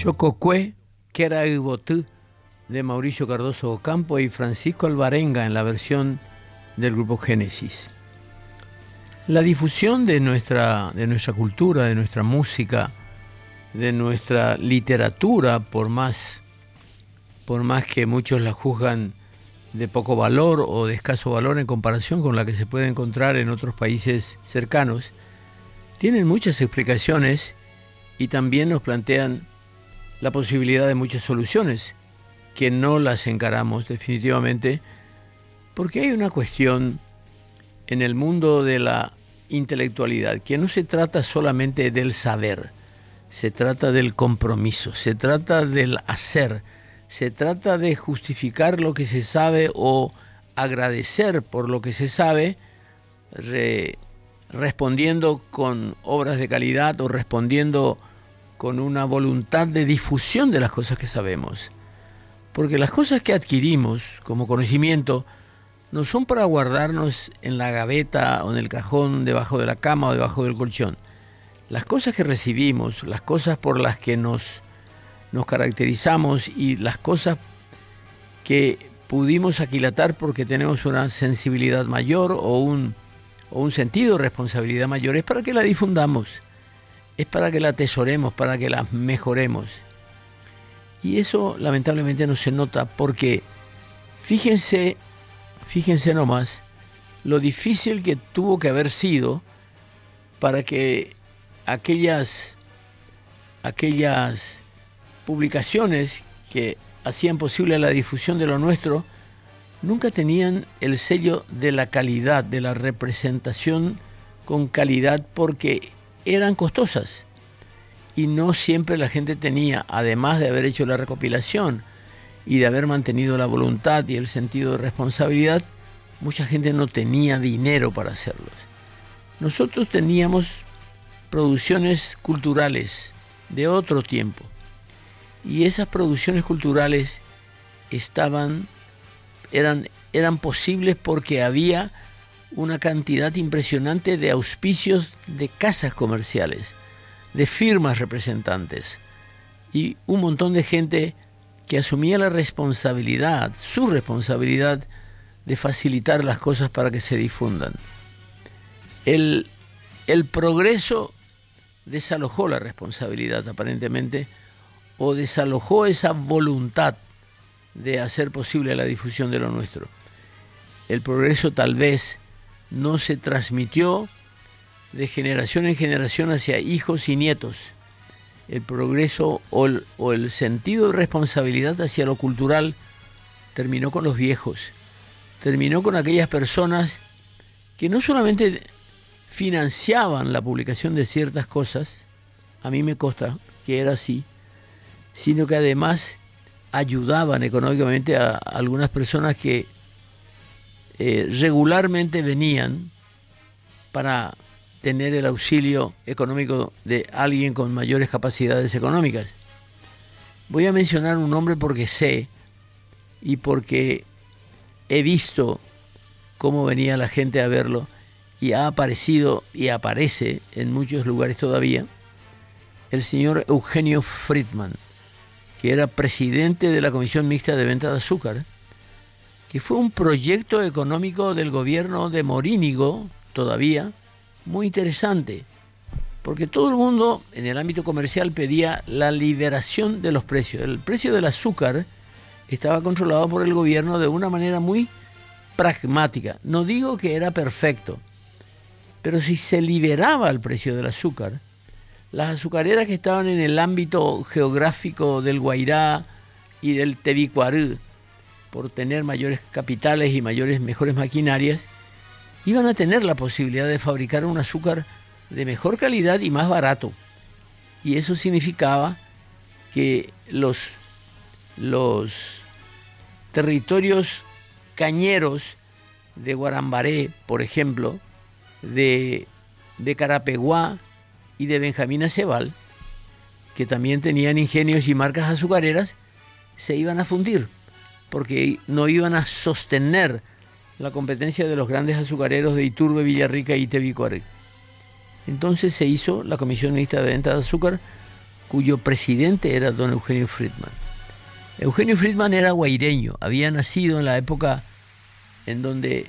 Xococue, Queraibotú, de Mauricio Cardoso Ocampo y Francisco Alvarenga en la versión del grupo Génesis. La difusión de nuestra cultura, de nuestra música, de nuestra literatura, por más que muchos la juzgan de poco valor o de escaso valor en comparación con la que se puede encontrar en otros países cercanos, tienen muchas explicaciones y también nos plantean la posibilidad de muchas soluciones que no las encaramos definitivamente, porque hay una cuestión en el mundo de la intelectualidad que no se trata solamente del saber, se trata del compromiso, se trata del hacer, se trata de justificar lo que se sabe o agradecer por lo que se sabe, respondiendo con obras de calidad o respondiendo con una voluntad de difusión de las cosas que sabemos. Porque las cosas que adquirimos como conocimiento no son para guardarnos en la gaveta o en el cajón debajo de la cama o debajo del colchón. Las cosas que recibimos, las cosas por las que nos caracterizamos y las cosas que pudimos aquilatar porque tenemos una sensibilidad mayor o un sentido de responsabilidad mayor, es para que la difundamos, es para que la atesoremos, para que la mejoremos. Y eso lamentablemente no se nota porque fíjense nomás lo difícil que tuvo que haber sido para que aquellas publicaciones que hacían posible la difusión de lo nuestro nunca tenían el sello de la calidad, de la representación con calidad, porque eran costosas. Y no siempre la gente tenía, además de haber hecho la recopilación y de haber mantenido la voluntad y el sentido de responsabilidad, mucha gente no tenía dinero para hacerlos. Nosotros teníamos producciones culturales de otro tiempo. Y esas producciones culturales eran posibles porque había una cantidad impresionante de auspicios de casas comerciales, de firmas representantes y un montón de gente que asumía la responsabilidad, su responsabilidad de facilitar las cosas para que se difundan. El progreso desalojó la responsabilidad aparentemente, o desalojó esa voluntad de hacer posible la difusión de lo nuestro. El progreso tal vez no se transmitió de generación en generación hacia hijos y nietos. El progreso o el sentido de responsabilidad hacia lo cultural terminó con los viejos, terminó con aquellas personas que no solamente financiaban la publicación de ciertas cosas, a mí me consta que era así, sino que además ayudaban económicamente a algunas personas que regularmente venían para tener el auxilio económico de alguien con mayores capacidades económicas. Voy a mencionar un nombre porque sé y porque he visto cómo venía la gente a verlo y ha aparecido y aparece en muchos lugares todavía, el señor Eugenio Friedman, que era presidente de la Comisión Mixta de Venta de Azúcar, que fue un proyecto económico del gobierno de Morínigo, todavía, muy interesante, porque todo el mundo en el ámbito comercial pedía la liberación de los precios. El precio del azúcar estaba controlado por el gobierno de una manera muy pragmática. No digo que era perfecto, pero si se liberaba el precio del azúcar, las azucareras que estaban en el ámbito geográfico del Guairá y del Tebicuarú, por tener mayores capitales y mejores maquinarias, iban a tener la posibilidad de fabricar un azúcar de mejor calidad y más barato. Y eso significaba que los territorios cañeros de Guarambaré, por ejemplo, de Carapeguá y de Benjamín Acebal, que también tenían ingenios y marcas azucareras, se iban a fundir, porque no iban a sostener la competencia de los grandes azucareros de Iturbe, Villarrica y Tebicuaré. Entonces se hizo la Comisión Mixta de Venta de Azúcar cuyo presidente era don Eugenio Friedman. Eugenio Friedman era guaireño, había nacido en la época en donde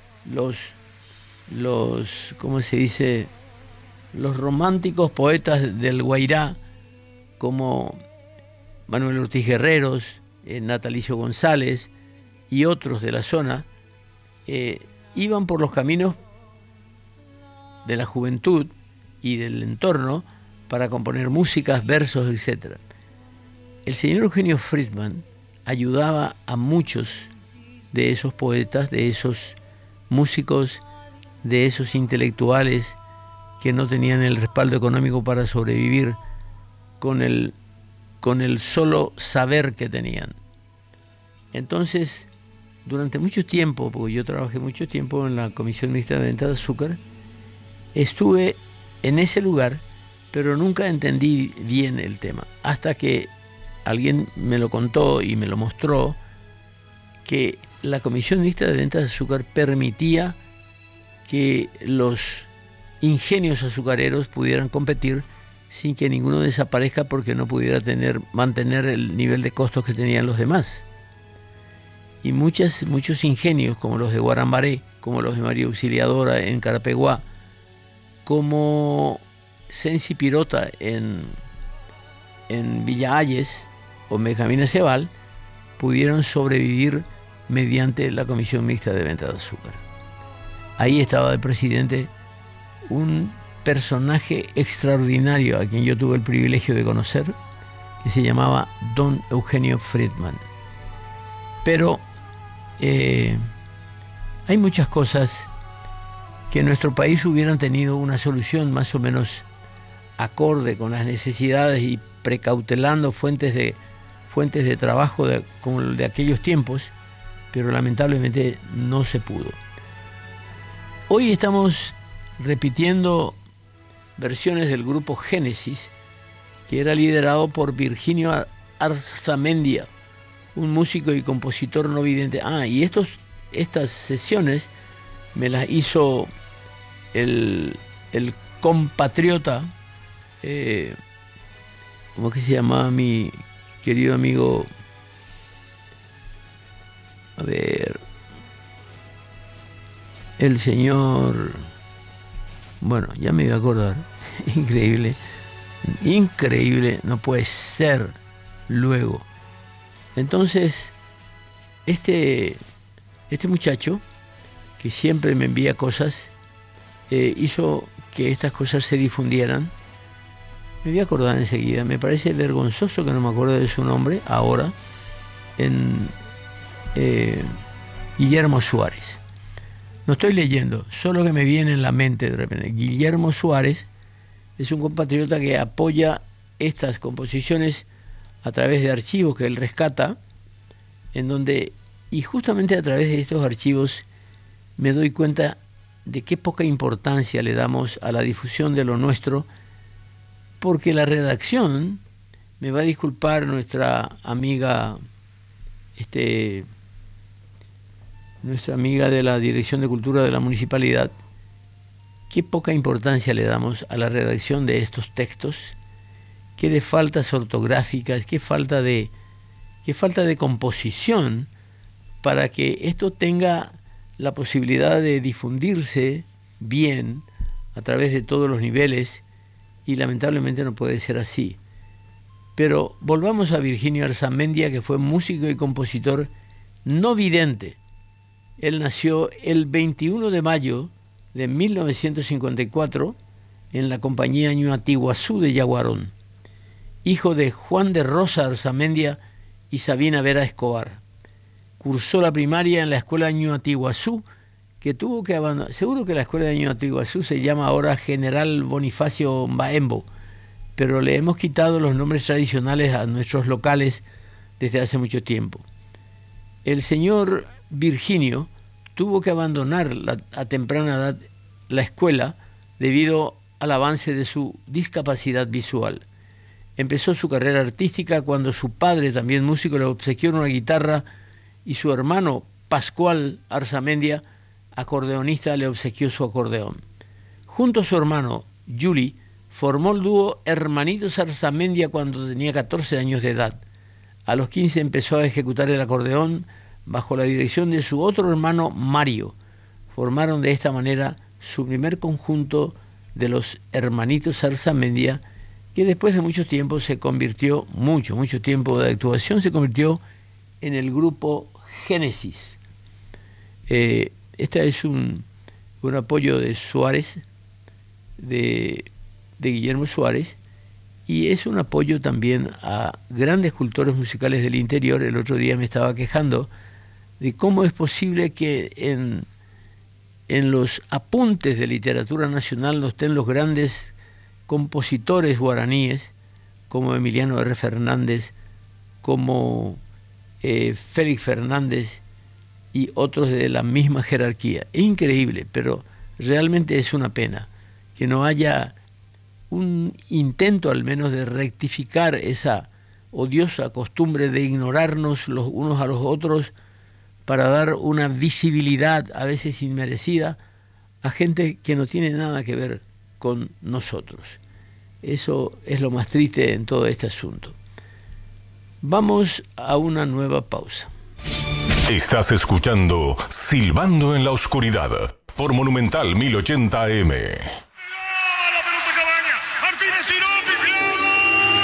¿cómo se dice?, los románticos poetas del Guairá, como Manuel Ortiz Guerreros, Natalicio González y otros de la zona, iban por los caminos de la juventud y del entorno para componer músicas, versos, etc. El señor Eugenio Friedman ayudaba a muchos de esos poetas, de esos músicos, de esos intelectuales que no tenían el respaldo económico para sobrevivir con el solo saber que tenían. Entonces, durante mucho tiempo, porque yo trabajé mucho tiempo en la Comisión Mixta de Venta de Azúcar, estuve en ese lugar, pero nunca entendí bien el tema, hasta que alguien me lo contó y me lo mostró, que la Comisión Mixta de Venta de Azúcar permitía que los ingenios azucareros pudieran competir sin que ninguno desaparezca porque no pudiera mantener el nivel de costos que tenían los demás. Y muchos ingenios, como los de Guarambaré, como los de María Auxiliadora en Carapeguá, como Sensi Pirota en Villa Ayes o Benjamín Aceval, pudieron sobrevivir mediante la Comisión Mixta de Venta de Azúcar. Ahí estaba de presidente un personaje extraordinario a quien yo tuve el privilegio de conocer, que se llamaba don Eugenio Friedman. Pero hay muchas cosas que en nuestro país hubieran tenido una solución más o menos acorde con las necesidades y precautelando fuentes de trabajo como el de aquellos tiempos, pero lamentablemente no se pudo. Hoy estamos repitiendo versiones del grupo Génesis, que era liderado por Virginio Arzamendia, un músico y compositor no vidente. Y estas sesiones me las hizo el compatriota, ¿cómo que se llamaba mi querido amigo? A ver, el señor, bueno, ya me voy a acordar, increíble, no puede ser luego. Entonces, este muchacho, que siempre me envía cosas, hizo que estas cosas se difundieran. Me voy a acordar enseguida, me parece vergonzoso que no me acuerdo de su nombre ahora, Guillermo Suárez. No estoy leyendo, solo que me viene en la mente de repente. Guillermo Suárez es un compatriota que apoya estas composiciones a través de archivos que él rescata, y justamente a través de estos archivos me doy cuenta de qué poca importancia le damos a la difusión de lo nuestro, porque la redacción, me va a disculpar nuestra amiga de la Dirección de Cultura de la Municipalidad, qué poca importancia le damos a la redacción de estos textos, qué de faltas ortográficas, qué falta de composición para que esto tenga la posibilidad de difundirse bien a través de todos los niveles, y lamentablemente no puede ser así. Pero volvamos a Virginio Arzamendia, que fue músico y compositor no vidente. Él nació el 21 de mayo de 1954 en la compañía Ñuatiguazú de Yaguarón, hijo de Juan de Rosa Arzamendia y Sabina Vera Escobar. Cursó la primaria en la escuela Ñuatiguazú, que tuvo que abandonar. Seguro que la escuela de Ñuatiguazú se llama ahora General Bonifacio Mbaembo, pero le hemos quitado los nombres tradicionales a nuestros locales desde hace mucho tiempo. El señor Virginio tuvo que abandonar a temprana edad la escuela debido al avance de su discapacidad visual. Empezó su carrera artística cuando su padre, también músico, le obsequió una guitarra, y su hermano Pascual Arzamendia, acordeonista, le obsequió su acordeón. Junto a su hermano Juli Formó el dúo Hermanito Zarzamendia cuando tenía 14 años de edad. A los 15 empezó a ejecutar el acordeón bajo la dirección de su otro hermano Mario. Formaron de esta manera su primer conjunto de los Hermanitos Zarzamendia, que después de mucho tiempo se convirtió, mucho tiempo de actuación, se convirtió en el grupo Génesis. Este es un apoyo de Suárez, de Guillermo Suárez, y es un apoyo también a grandes cultores musicales del interior. El otro día me estaba quejando de cómo es posible que en los apuntes de literatura nacional no estén los grandes compositores guaraníes, como Emiliano R. Fernández, como Félix Fernández y otros de la misma jerarquía. Es increíble, pero realmente es una pena que no haya un intento al menos de rectificar esa odiosa costumbre de ignorarnos los unos a los otros para dar una visibilidad a veces inmerecida a gente que no tiene nada que ver con nosotros. Eso es lo más triste en todo este asunto. Vamos a una nueva pausa. Estás escuchando Silbando en la Oscuridad por Monumental 1080 AM.